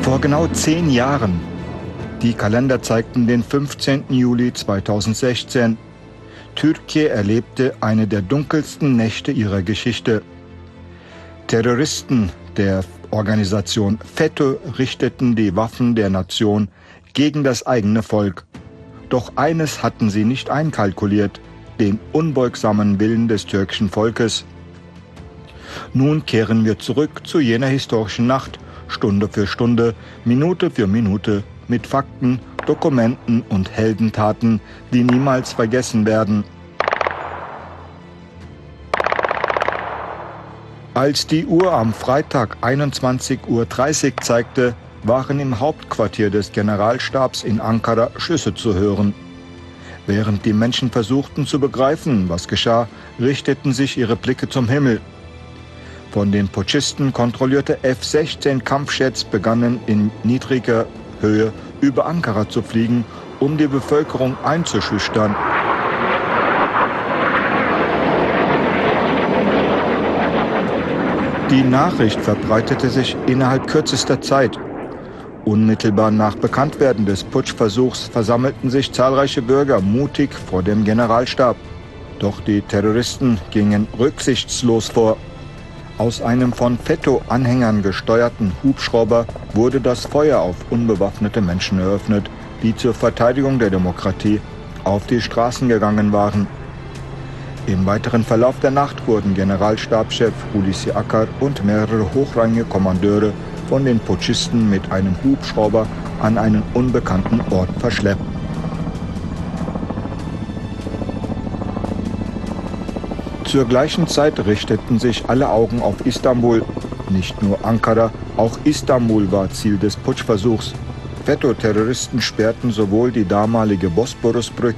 Vor genau 10 Jahren. Die Kalender zeigten den 15. Juli 2016. Türkei erlebte eine der dunkelsten Nächte ihrer Geschichte. Terroristen der Organisation FETÖ richteten die Waffen der Nation gegen das eigene Volk. Doch eines hatten sie nicht einkalkuliert: den unbeugsamen Willen des türkischen Volkes. Nun kehren wir zurück zu jener historischen Nacht, Stunde für Stunde, Minute für Minute, mit Fakten, Dokumenten und Heldentaten, die niemals vergessen werden. Als die Uhr am Freitag 21:30 Uhr zeigte, waren im Hauptquartier des Generalstabs in Ankara Schüsse zu hören. Während die Menschen versuchten zu begreifen, was geschah, richteten sich ihre Blicke zum Himmel. Von den Putschisten kontrollierte F-16 Kampfjets begannen in niedriger Höhe über Ankara zu fliegen, um die Bevölkerung einzuschüchtern. Die Nachricht verbreitete sich innerhalb kürzester Zeit. Unmittelbar nach Bekanntwerden des Putschversuchs versammelten sich zahlreiche Bürger mutig vor dem Generalstab. Doch die Terroristen gingen rücksichtslos vor. Aus einem von FETÖ-Anhängern gesteuerten Hubschrauber wurde das Feuer auf unbewaffnete Menschen eröffnet, die zur Verteidigung der Demokratie auf die Straßen gegangen waren. Im weiteren Verlauf der Nacht wurden Generalstabschef Hulusi Akar und mehrere hochrangige Kommandeure von den Putschisten mit einem Hubschrauber an einen unbekannten Ort verschleppt. Zur gleichen Zeit richteten sich alle Augen auf Istanbul. Nicht nur Ankara, auch Istanbul war Ziel des Putschversuchs. FETÖ-Terroristen sperrten sowohl die damalige Bosporusbrücke